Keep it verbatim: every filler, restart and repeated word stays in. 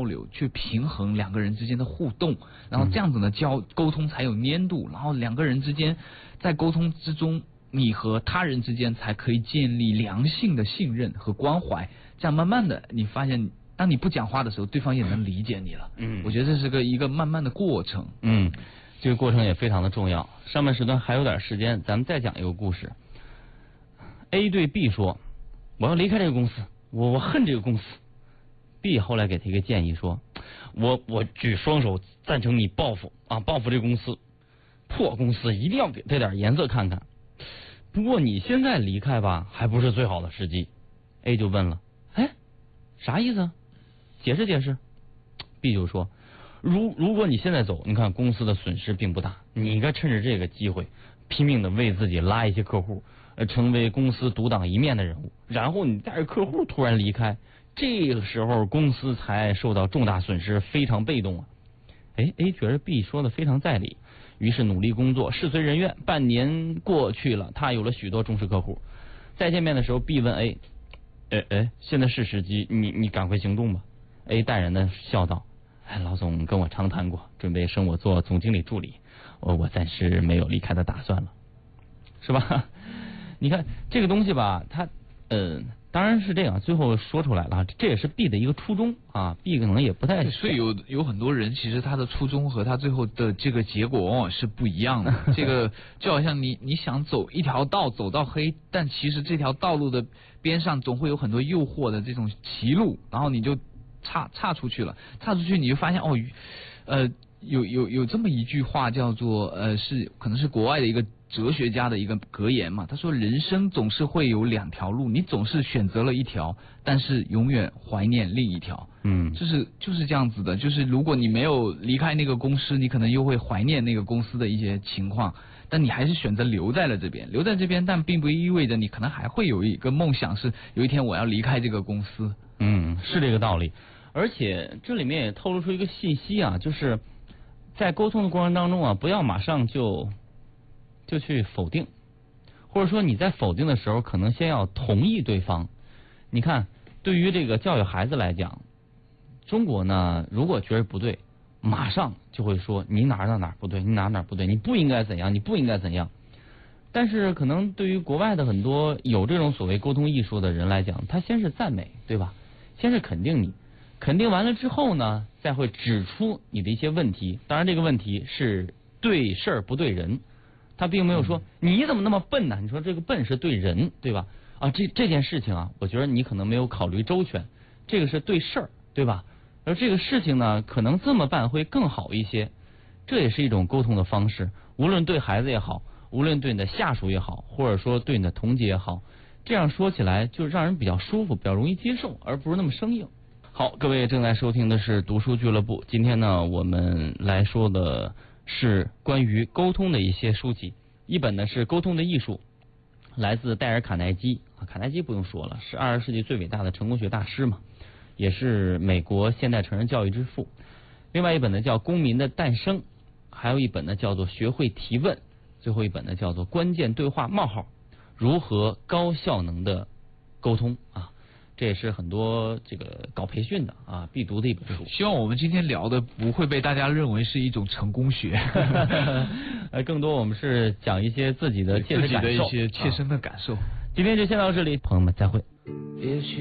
交流，去平衡两个人之间的互动，然后这样子呢交沟通才有粘度，然后两个人之间在沟通之中，你和他人之间才可以建立良性的信任和关怀，这样慢慢的你发现。当你不讲话的时候，对方也能理解你了。嗯，我觉得这是个一个慢慢的过程。 嗯，这个过程也非常的重要。上半时段还有点时间，咱们再讲一个故事。A 对 B 说：“我要离开这个公司，我我恨这个公司。”B 后来给他一个建议说：“我我举双手赞成你报复啊，报复这个公司，破公司一定要给他点颜色看看。不过你现在离开吧，还不是最好的时机。”A 就问了：“哎，啥意思啊？解释解释。”B 就说：“如如果你现在走，你看公司的损失并不大，你应该趁着这个机会，拼命的为自己拉一些客户，呃，成为公司独当一面的人物。然后你带着客户突然离开，这个时候公司才受到重大损失，非常被动啊。”哎 ，A 觉得 B 说的非常在理，于是努力工作，事随人愿。半年过去了，他有了许多忠实客户。再见面的时候 ，B 问 A：“ 哎哎，现在是时机，你你赶快行动吧。”A 淡然的笑道：“哎，老总跟我长谈过，准备升我做总经理助理，我我暂时没有离开的打算了，是吧？”你看这个东西吧，它呃当然是这样，最后说出来了，这也是 B 的一个初衷啊 ，B 可能也不太， 所以有有很多人其实他的初衷和他最后的这个结果往往是不一样的。这个就好像你你想走一条道走到黑，但其实这条道路的边上总会有很多诱惑的这种歧路，然后你就。岔岔出去了，岔出去你就发现哦，呃，有有有这么一句话叫做呃，是可能是国外的一个哲学家的一个格言嘛。他说，人生总是会有两条路，你总是选择了一条，但是永远怀念另一条。嗯，就是就是这样子的。就是如果你没有离开那个公司，你可能又会怀念那个公司的一些情况，但你还是选择留在了这边，留在这边，但并不意味着你可能还会有一个梦想，是有一天我要离开这个公司。 嗯，是这个道理。而且这里面也透露出一个信息啊，就是在沟通的过程当中啊，不要马上就就去否定，或者说你在否定的时候，可能先要同意对方。你看，对于这个教育孩子来讲，中国呢，如果觉得不对，马上就会说你哪儿哪儿哪儿不对，你哪儿哪儿不对，你不应该怎样，你不应该怎样。但是可能对于国外的很多有这种所谓沟通艺术的人来讲，他先是赞美，对吧？先是肯定你。肯定完了之后呢，再会指出你的一些问题。当然，这个问题是对事儿不对人，他并没有说、嗯、你怎么那么笨呢？你说这个笨是对人，对吧？啊，这这件事情啊，我觉得你可能没有考虑周全，这个是对事儿，对吧？而这个事情呢，可能这么办会更好一些，这也是一种沟通的方式。无论对孩子也好，无论对你的下属也好，或者说对你的同级也好，这样说起来就让人比较舒服，比较容易接受，而不是那么生硬。好，各位正在收听的是读书俱乐部。今天呢，我们来说的是关于沟通的一些书籍。一本呢是《沟通的艺术》，来自戴尔·卡耐基啊，卡耐基不用说了，是二十世纪最伟大的成功学大师嘛，也是美国现代成人教育之父。另外一本呢叫《公民的诞生》，还有一本呢叫做《学会提问》，最后一本呢叫做《关键对话：冒号如何高效能的沟通》啊。这也是很多这个搞培训的啊必读的一本书。 希望我们今天聊的不会被大家认为是一种成功学， 呃，更多我们是讲一些自己的切身感受， 自己的一些切身的感受。 啊、今天就先到这里，朋友们再会。 也许